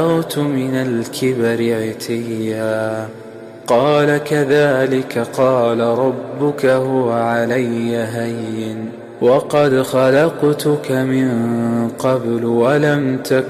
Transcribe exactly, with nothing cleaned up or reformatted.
وَأَوْتُ مِنَ الْكِبَرِ عِتِيًّا قَالَ كَذَلِكَ قَالَ رَبُّكَ هُوَ عَلَيَّ هَيِّنٌ وَقَدْ خَلَقْتُكَ مِنْ قَبْلُ وَلَمْ تَكُ